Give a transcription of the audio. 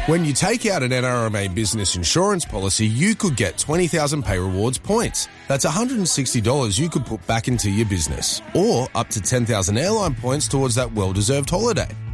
When you take out an NRMA business insurance policy, you could get 20,000 Pay Rewards points. That's $160 you could put back into your business. Or up to 10,000 airline points towards that well-deserved holiday.